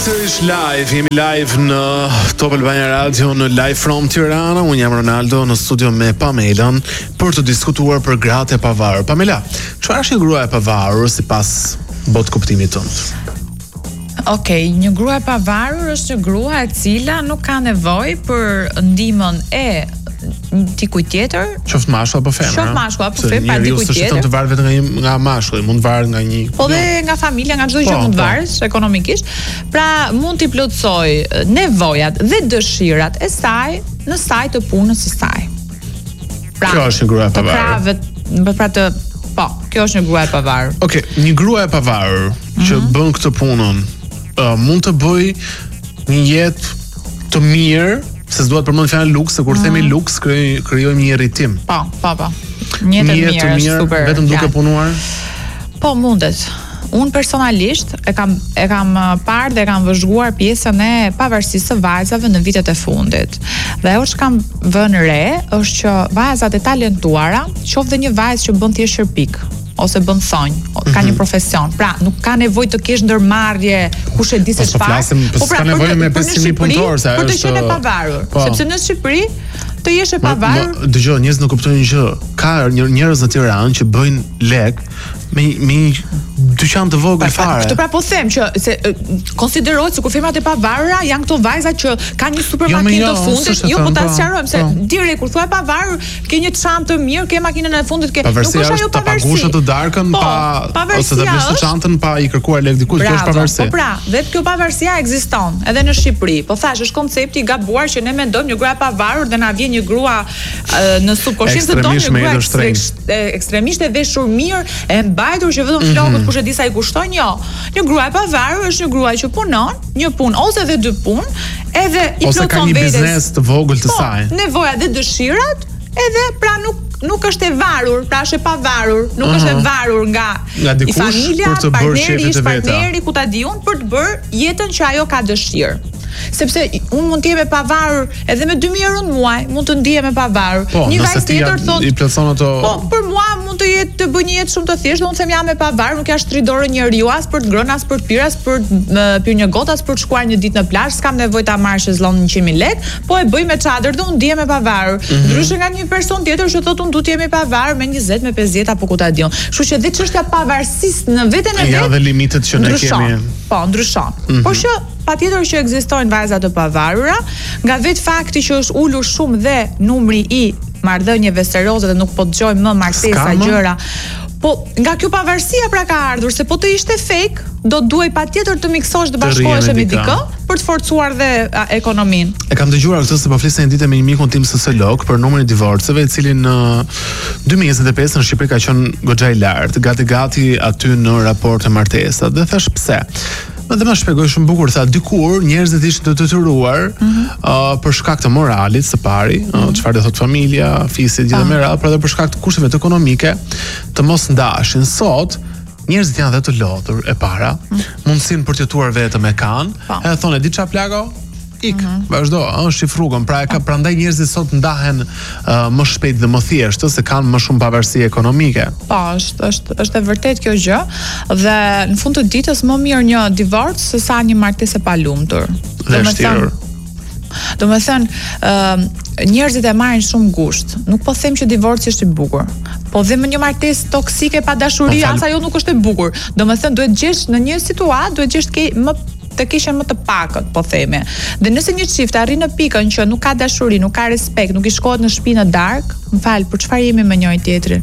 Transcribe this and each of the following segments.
Përsërish live, jemi live në Top Albania Radio në Live from Tirana. Unë jam Ronaldo në studio me Pamelën për të diskutuar për gratë e pavarur. Pamela, çfarë është një grua e pavarur sipas bot kuptimit tënd? Okej, një grua e pavarur është një grua e cila nuk ka nevojë për ndihmën e dikujt tjetër, qoftë mashkull apo femër. Qoftë mashkull apo femër, pa dikujt tjetër. Njeriu të varet vetëm nga mashkulli, mund të varet nga një. Po dhe nga familja, nga çdo gjë mund të varet ekonomikisht. Pra mund t'i plotësoj nevojat dhe dëshirat e saj në saj të punës së saj. Pra, kjo është një grua e pavarur. Kjo është një grua e pavarur. Okej, një grua e pavarur që bën këtë punën, mund të bëj një jetë të mirë. Se s'duhet përmend fjalën luks, se kur themi luks krijojmë një rritim. Po. Një jetë të mirë, super. Vetëm duke punuar? Po mundet. Unë personalisht e kam parë dhe kam vëzhguar pjesën e pavarësisë së vajzave në vitet e fundit. Dhe ajo që kam vënë re është që vajzat e talentuara, qoftë dhe një vajzë që bën thjesht shërpik ose bën thonj, ka një profesion. Pra, nuk ka nevojë të kesh ndërmarrje, kush e di se çfarë. Po ka nevojë me 500.000 punëtorë, sa është. Për të qenë e pavarur, sepse në Shqipëri të jesh e pavarur. Dëgjoj, njerëzit nuk kuptojnë gjë. Ka njerëz në Tiranë që bëjnë lek me dyqan të vogël fare. Këtë pra po them që se konsiderohet se kur firmat e pavarura janë këto vajza që kanë një supermakinë të fundit. Jo, po ta sqarojmë se direkt kur thua pavarur, ke një çantë të mirë, ke makinën e fundit, ke nuk është ajo pavarësi. Pa pagush të darkën, ose të blesh çantën pa i kërkuar lek dikujt, kjo është pavarësi. Po pra, vetë kjo pavarësia ekziston edhe në Shqipëri. Po thash, është koncepti i gabuar që ne mendojmë një grua e pavarur dhe na vjen një grua në subkonsciencën tonë, një grua ekstremisht e veshur mirë, e mbajtur që vetëm flokët kush e di sa i kushtojnë. Jo. Një grua e pavarur është një grua që punon, një punë ose edhe dy punë, edhe i plotson vetes. Ose ka një biznes të vogël të saj. Nevojat dhe dëshirat, edhe pra nuk është e varur, pra është e pavarur, nuk është e varur nga i familja, partneri, ku ta di unë, për të bërë jetën që ajo ka dëshirë. Sepse unë mund të jem e pavarur edhe me 2.000 euro në muaj, mund të ndihem e pavarur. Një vajzë tjetër thotë, i plotson ato. Po, për mua mund të bëj një jetë shumë të thjeshtë, unë them jam e pavarur, nuk jash 3 dorë njeriu as për të ngrënë, as për të pirë, as për të pirë një gotë, as për të shkuar një ditë në plazh, s'kam nevojë ta marr shezllon 100.000 lekë, po e bëj me çadër dhe unë ndihem e pavarur. Ndryshe nga një person tjetër që thotë unë duhet të jem e pavarur me 20, me 50 apo ku ta diun. Kështu që dhe çështja pavarësisë në veten e vet. Ja, dhe limitet që ne kemi. Po, ndryshon. Por që patjetër që ekzistojnë vajza të pavarura, nga vetë fakti që është ulur shumë dhe numri i marrëdhënieve serioze dhe nuk po dëgjojmë më martesa gjëra. Po nga kjo pavarësia pra ka ardhur, se po të ishte fake, do duhej patjetër të miksosh të bashkohesh me dikë për të forcuar dhe ekonominë. E kam dëgjuar këtë se po flisën një ditë me një mikun tim sociolog për numrin e divorceve, i cili në 2025 në Shqipëri ka qenë goxha i lartë, gati aty në raport e martesat. Dhe thash pse? Dhe më shpjegoj shumë bukur, tha dikur njerëzit ishin të detyruar për shkak të moralit së pari, çfarë do thot familja, fisi gjithë me radhë, por edhe për shkak të kushteve ekonomike të mos ndashin. Sot njerëzit janë dhe të lodhur e para, mundsinë për të jetuar vetëm e kanë, edhe thonë di çfarë plago? Vazhdo, është i frugën. Pra prandaj njerëzit sot ndahen më shpejt dhe më thjesht, se kanë më shumë pavarësi ekonomike. Po, është e vërtet kjo gjë, dhe në fund të ditës më mirë një divorc se sa një martesë e palumtur. Dhe vështirë. Do me thënë, njerëzit e marrin shumë gusht. Nuk po them që divorci është i bukur, po dhe më një martesë toksike pa dashuri, as ajo nuk është e bukur. Do me thënë, duhet gjesh në një situatë, duhet gjesh të kishen më të pakët, po theme. Dhe nëse një çift arrin në pikën që nuk ka dashuri, nuk ka respekt, nuk i shkohet në shtëpi në darkë, më fal, për çfarë jemi me njëri tjetrin?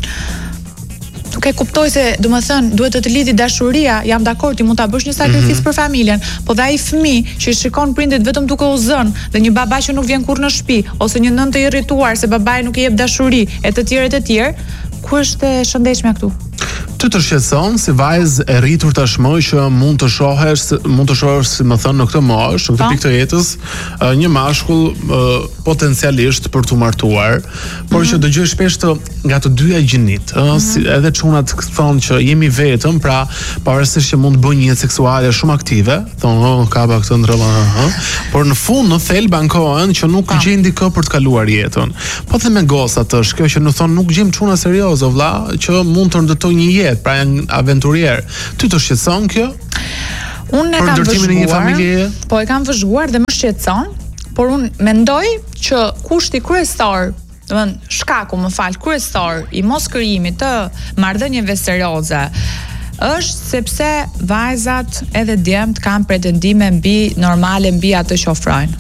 Nuk e kuptoj se, domethënë, duhet të lidhi dashuria, jam dakord, ti mund ta bësh një sakrificë për familjen, po dhe ai fëmijë që i shikon prindit vetëm duke u zënë, dhe një baba që nuk vjen kurrë në shtëpi, ose një nënë të irrituar se babai nuk i jep dashuri, e të tjerë, ku është e shëndetshme këtu? Ty të shqetëson si vajzë e rritur tashmë që mund të shohesh, si më thënë në këtë moshë, në këtë pikë të jetës, një mashkull potencialisht për të martuar, por që dëgjoj shpesh nga të dyja gjinit, edhe çunat thonë që jemi vetëm, pra pavarësisht që mund të bëjnë një jetë seksuale shumë aktive, thonë ka pa këtë ndrëlla, por në fund në thelb ankohen që nuk gjejnë dikë për të kaluar jetën. Po dhe me gosat është kjo që në thonë nuk gjejmë çuna serioze vëlla që mund të ndërtojnë një jetë, pra janë aventurier. Ty të shqetëson kjo? Unë e kam vëzhguar, po e kam vëzhguar dhe më shqetëson, por unë mendoj që kushti kryesor, shkaku kryesor i mos krijimit të marrëdhënieve serioze është sepse vajzat edhe djemt kanë pretendime mbi atë që ofrojnë.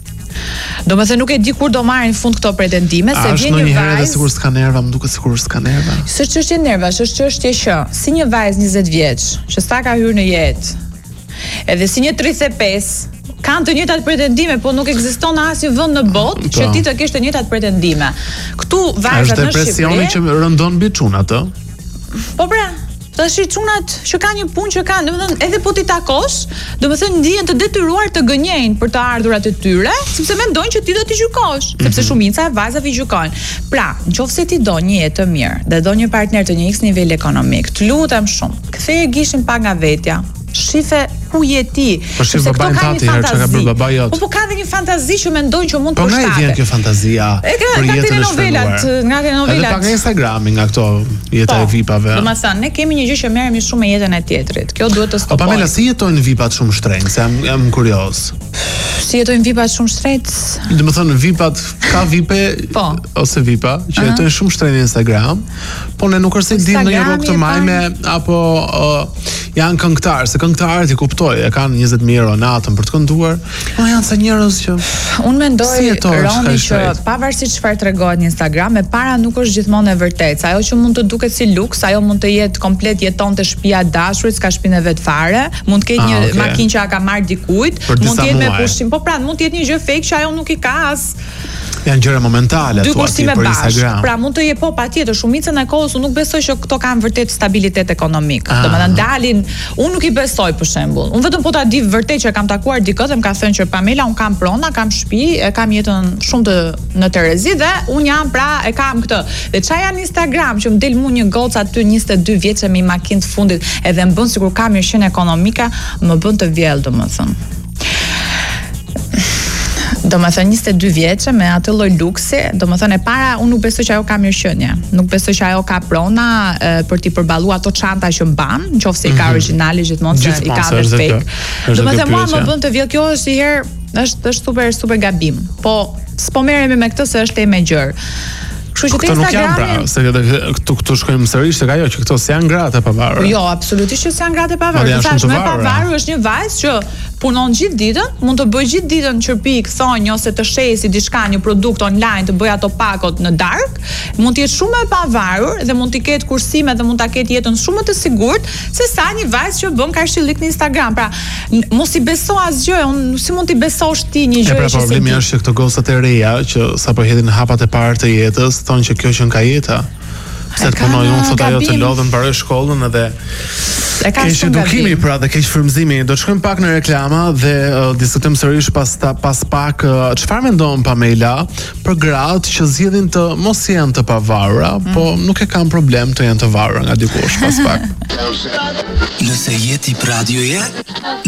Do më thënë nuk e di kur do marrin fund këto pretendime, se vjen një vajzë. Edhe sikur s'ka nerva, më duket sikur s'ka nerva. S'është çështje nervash, është çështje që si një vajzë 20 vjeç, që s'ta ka hyrë në jetë, edhe si një 35 kanë të njëjtat pretendime, po nuk ekziston asnjë vend në botë që ti të kesh të njëjtat pretendime. Këtu vajzat në Shqipëri. Është depresioni që rëndon mbi çunat, ë? Po pra, tash çunat që kanë një punë që kanë, domethënë edhe po ti takosh, domethënë ndihen të detyruar të gënjejnë për të ardhurat e tyre, sepse mendojnë që ti do t'i gjykosh, sepse shumica e vajzave gjykojnë. Pra, nëse ti do një jetë të mirë dhe do një partner të një X nivel ekonomik, të lutem shumë, ktheje gishin pa nga vetja. Shife ku je ti. Po shif babain tati herë çka ka bërë babai jot. Po ka dhe një fantazi që mendojnë që mund të përshtatet. Po nga vjen kjo fantazia për jetën e shpërnduar? Nga telenovelat. Edhe pak nga Instagrami, nga këto jeta e VIP-ave. Domethënë, ne kemi një gjë që merremi shumë me jetën e tjetrit. Kjo duhet të stopojë. Po Pamela, si jetojnë VIP-at shumë shtrenjtë? Se jam kurioz. Si jetojnë VIP-at shumë shtrenjtë? Domethënë VIP-at ka VIP-e ose VIP-a që jetojnë shumë shtrenjtë në Instagram, po ne nuk është se dimë në një rrugë të majme apo janë këngëtarë, se këngëtarët i kuptoj, e kanë 20.000 euro natën për të kënduar, po janë sa njerëz që unë mendoj Roni që pavarësisht çfarë tregohet në Instagram, e para nuk është gjithmonë e vërtetë. Ajo që mund të duket si luks, ajo mund të jetë komplet jetonte shtëpia e dashurit, s'ka shtëpinë e vet fare, mund të ketë një makinë që ka marr dikujt, mund të jetë me pushim, po pra mund të jetë një gjë fake që ajo nuk i ka as. Janë gjëra momentale ato për Instagram. Pra mund të jetë po patjetër, shumicën e kohës unë nuk besoj që këto kanë vërtet stabilitet ekonomik. Domethënë dalin, unë nuk i besoj për shembull. Unë vetëm po ta di vërtet që kam takuar dikë dhe më ka thënë që Pamela, unë kam prona, kam shtëpi, e kam jetën shumë në Terezi dhe unë jam pra e kam këtë. Dhe çfarë janë Instagram që më del mua një gocë aty 22 vjeçë me makinë të fundit edhe më bën sikur kam mirëqenie ekonomike, më bën të vjell domethënë. Domethënë 22 vjeçë me atë lloj luksi, domethënë e para unë nuk besoj që ajo ka mirëqenie. Nuk besoj që ajo ka prona për t'i përballuar ato çanta që mban, nëse i ka origjinali gjithmonë se i ka dhe fake. Domethënë mua më bën të vjell, kjo është një herë është super gabim. Po s'po merremi me këtë se është temë e gjerë. Kështu që te Instagrami, se këtu shkojmë sërish tek ajo që këto s'janë gratë e pavarura. Jo, absolutisht që s'janë gratë e pavarura. Thash më pavarur është një vajzë që punon gjithë ditën, mund të bëj gjithë ditën çerpik, thonjë ose të shesi diçka, një produkt online, të bëj ato pakot në dark, mund të jetë shumë e pavarur dhe mund të ketë kursime dhe mund ta ketë jetën shumë më të sigurt se sa një vajzë që bën karshillik në Instagram. Pra, mos i beso asgjë, unë si mund t'i besosh ti një gjë që problemi është që këto gocat e reja që sapo hedhin hapat e parë të jetës, thonë që kjo që nga jeta. Se të punoj unë, thot ajo të lodhën mbaroj shkollën edhe keq edukimi pra dhe keq frymëzimi. Do të shkojmë pak në reklama dhe diskutojmë sërish pas pak çfarë mendon Pamela për gratë që zgjedhin të mos jenë të pavarura, po nuk e kanë problem të jenë të varura nga dikush pas pak. Nëse jeti radioje